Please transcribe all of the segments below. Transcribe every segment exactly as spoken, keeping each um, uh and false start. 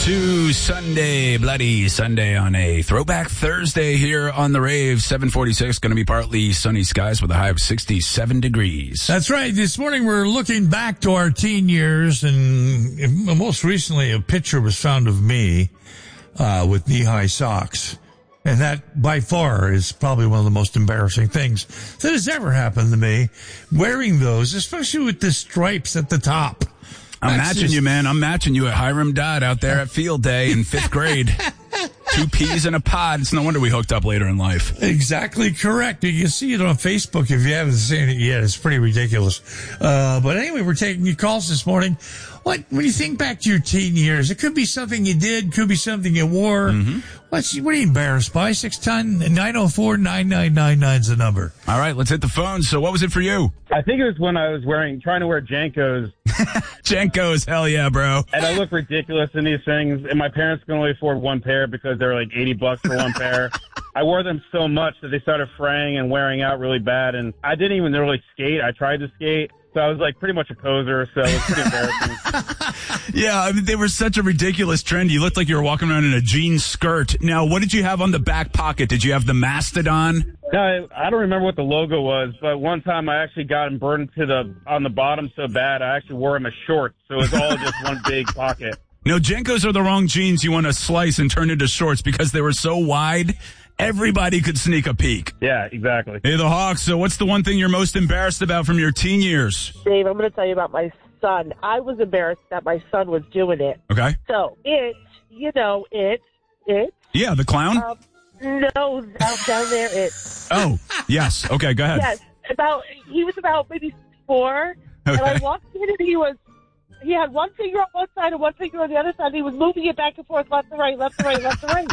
To Sunday, Bloody Sunday on a Throwback Thursday here on the Rave. seven forty-six, going to be partly sunny skies with a high of sixty-seven degrees. That's right. This morning we're looking back to our teen years, and most recently a picture was found of me uh, with knee-high socks. And that, by far, is probably one of the most embarrassing things that has ever happened to me, wearing those, especially with the stripes at the top. I'm That's matching just... you, man. I'm matching you at Hiram Dodd out there at field day in fifth grade. Two peas in a pod. It's no wonder we hooked up later in life. Exactly correct. You can see it on Facebook if you haven't seen it yet. It's pretty ridiculous. Uh, but anyway, we're taking your calls this morning. What, when you think back to your teen years, it could be something you did, could be something you wore. Mm-hmm. What's, what are you embarrassed by? six one zero, nine oh four, nine nine nine nine is the number. All right, let's hit the phone. So what was it for you? I think it was when I was wearing, trying to wear Jankos. Jankos, hell yeah, bro. And I look ridiculous in these things, and my parents can only afford one pair because they're like eighty bucks for one pair. I wore them so much that they started fraying and wearing out really bad, and I didn't even really skate. I tried to skate. So I was like pretty much a poser, so it was pretty embarrassing. Yeah, I mean, they were such a ridiculous trend. You looked like you were walking around in a jean skirt. Now, what did you have on the back pocket? Did you have the Mastodon? No, I, I don't remember what the logo was, but one time I actually got them burned to the on the bottom so bad I actually wore them as shorts, so it was all just one big pocket. No, Jenkos are the wrong jeans you want to slice and turn into shorts because they were so wide. Everybody could sneak a peek. Yeah, exactly. Hey, the Hawks, so what's the one thing you're most embarrassed about from your teen years? Dave, I'm going to tell you about my son. I was embarrassed that my son was doing it. Okay. So, it, you know, it, it. Yeah, the clown? Um, no, out down there, it. Oh, yes. Okay, go ahead. Yes, about, he was about maybe four, okay. And I walked in and he was, he had one finger on one side and one finger on the other side. And he was moving it back and forth, left to right, left to right, left to right.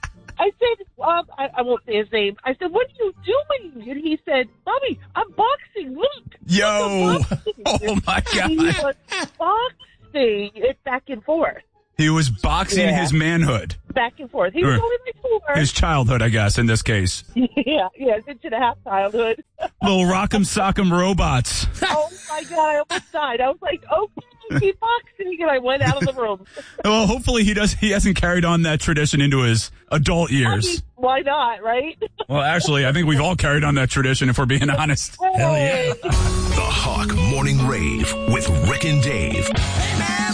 I said, um, I, I won't say his name. I said, what are you doing? And he said, Mommy, I'm boxing. Look. Yo. Boxing. Oh, my God. He was boxing it back and forth. He was boxing yeah. his manhood. Back and forth. He was or only like four. His childhood, I guess, in this case. Yeah, yes, into the half childhood. Little rock'em sock'em robots. Oh, my God, I almost died. I was like, okay, keep boxing. And I went out of the room. Well, hopefully he does. He hasn't carried on that tradition into his adult years. I mean, why not, right? Well, actually, I think we've all carried on that tradition, if we're being honest. Hey. Hell yeah. The Hawk Morning Rave with Rick and Dave. Hey, man.